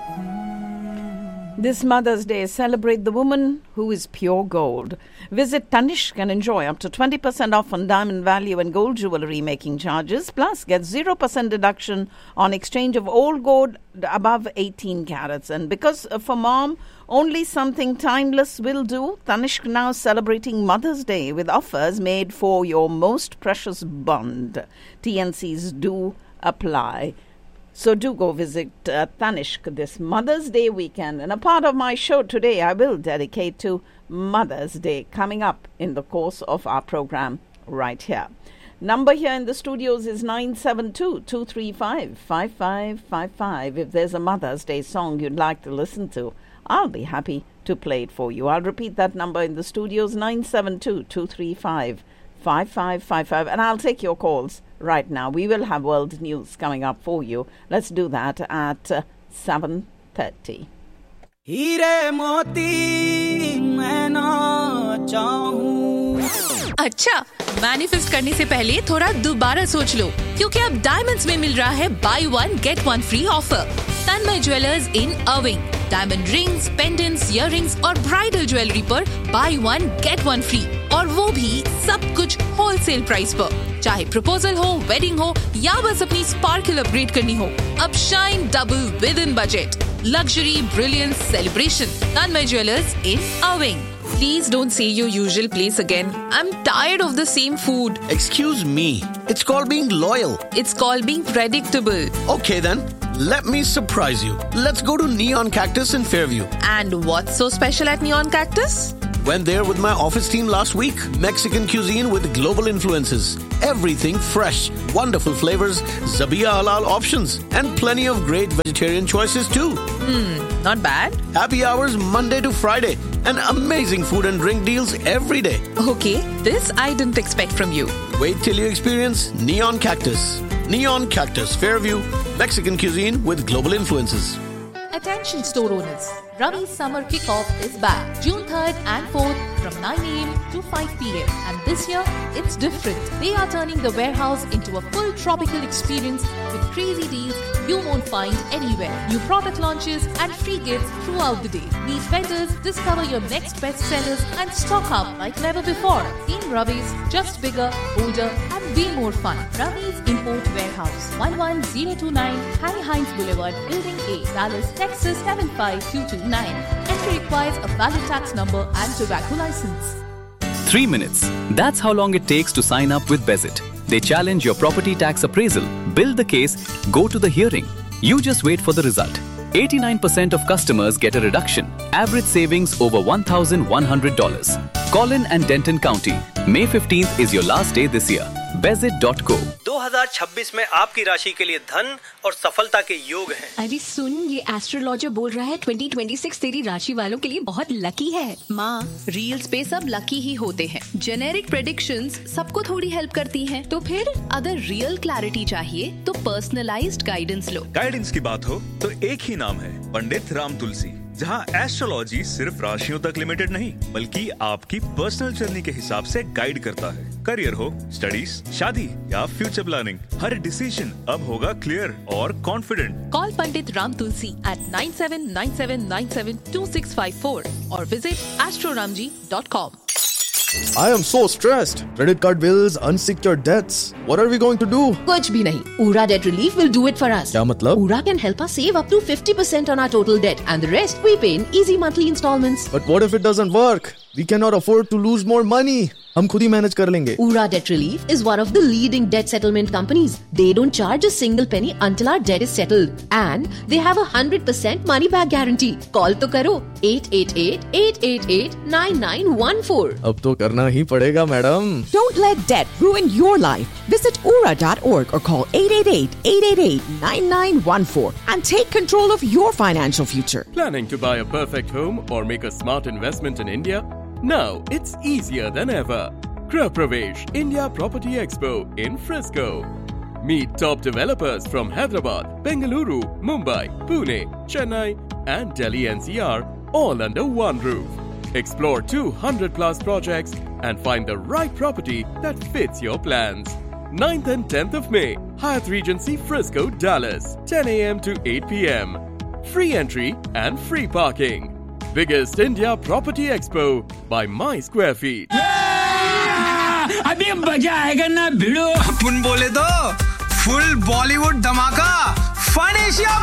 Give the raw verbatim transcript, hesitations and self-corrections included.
This Mother's Day, celebrate the woman who is pure gold. Visit Tanishq and enjoy up to twenty percent off on diamond value and gold jewelry making charges. Plus, get zero percent deduction on exchange of old gold above eighteen carats. And because for mom, only something timeless will do, Tanishq now celebrating Mother's Day with offers made for your most precious bond. T N Cs do apply. So do go visit uh, Tanishq this Mother's Day weekend. And a part of my show today I will dedicate to Mother's Day coming up in the course of our program right here. Number here in the studios is nine seven two, two three five, five five five five. If there's a Mother's Day song you'd like to listen to, I'll be happy to play it for you. I'll repeat that number in the studios, nine seven two, two three five, five five five five. And I'll take your calls right now. We will have world news coming up for you. Let's do that at uh, seven thirty. हीरे मोती मैं ना चाहूं. अच्छा, manifest करने से पहले थोड़ा दोबारा सोच लो, क्योंकि अब डायमंड्स में मिल रहा है by one get one free offer. Tanmay jewellers in अर्विंग. Diamond rings, pendants, earrings और ब्राइडल ज्वेलरी पर by one get one free, और वो भी सब कुछ होलसेल प्राइस पर. चाहे प्रपोजल हो, वेडिंग हो या बस अपनी स्पार्कल अपग्रेड करनी हो, अब shine double with in budget. Luxury, brilliance, celebration. Tanmay Jewelers in Irving. Please don't say your usual place again. I'm tired of the same food. Excuse me. It's called being loyal. It's called being predictable. Okay then. Let me surprise you. Let's go to Neon Cactus in Fairview. And what's so special at Neon Cactus? Went there with my office team last week. Mexican cuisine with global influences. Everything fresh. Wonderful flavors. Zabiya halal options. And plenty of great vegetarian choices too. Hmm, not bad. Happy hours Monday to Friday. And amazing food and drink deals every day. Okay, this I didn't expect from you. Wait till you experience Neon Cactus. Neon Cactus, Fairview. Mexican cuisine with global influences. Attention store owners. Ravi's summer kickoff is back June third and fourth from nine a.m. to five p.m. And this year, it's different. They are turning the warehouse into a full tropical experience with crazy deals you won't find anywhere. New product launches and free gifts throughout the day. Meet vendors, discover your next best sellers and stock up like never before. In Ravi's, just bigger, bolder and way more fun. Ravi's Import Warehouse, one one zero two nine Harry Hines Boulevard, Building A, Dallas, Texas seven five two two nine. Entry requires a valid tax number and tobacco license. Three minutes. That's how long it takes to sign up with Bezit. They challenge your property tax appraisal, build the case, go to the hearing. You just wait for the result. eighty-nine percent of customers get a reduction. Average savings over one thousand one hundred dollars. Collin and Denton County. May fifteenth is your last day this year. Bezit dot co. दो हज़ार छब्बीस में आपकी राशि के लिए धन और सफलता के योग हैं। अरे सुन, ये एस्ट्रोलॉजर बोल रहा है ट्वेंटी ट्वेंटी सिक्स तेरी राशि वालों के लिए बहुत लकी है। माँ, रील्स पे सब लकी ही होते हैं। जेनेरिक प्रेडिक्शंस सबको थोड़ी हेल्प करती हैं। तो फिर अगर रियल क्लैरिटी चाहिए तो पर्सनलाइज्ड गाइडेंस लो। गाइडेंस की बात हो तो एक ही नाम है, पंडित राम तुलसी, जहां एस्ट्रोलॉजी सिर्फ राशियों तक लिमिटेड नहीं बल्कि आपकी पर्सनल जर्नी के हिसाब से गाइड करता है। करियर हो, स्टडीज, शादी या फ्यूचर प्लानिंग, हर डिसीजन अब होगा क्लियर और confident. Call Pandit Ram Tulsi at nine seven nine seven nine seven two six five four or visit astroramji dot com. I am so stressed. Credit card bills, unsecured debts. What are we going to do? कुछ भी नहीं. Ura Debt Relief will do it for us. क्या मतलब? Ura can help us save up to fifty percent on our total debt and the rest we pay in easy monthly installments. But what if it doesn't work? We cannot afford to lose more money. हम खुद ही manage कर लेंगे. Ura Debt Relief is one of the leading debt settlement companies. They don't charge a single penny until our debt is settled. And they have a one hundred percent money back guarantee. Call तो करो eight eight eight eight eight eight nine nine one four. अब तो करना ही पड़ेगा madam. Don't let debt ruin your life. Visit ura dot org or call eight eight eight eight eight eight nine nine one four and take control of your financial future. Planning to buy a perfect home or make a smart investment in India? Now it's easier than ever. Gೃಹ Pravesh India Property Expo in Frisco. Meet top developers from Hyderabad, Bengaluru, Mumbai, Pune, Chennai and Delhi N C R all under one roof. Explore two hundred plus projects and find the right property that fits your plans. ninth and tenth of May, Hyatt Regency Frisco, Dallas, ten a.m. to eight p.m. free entry and free parking. Biggest India Property Expo by My Square Feet. अभी मजा आएगा ना भिड़ो। अपन बोले तो full Bollywood धमाका fun Asia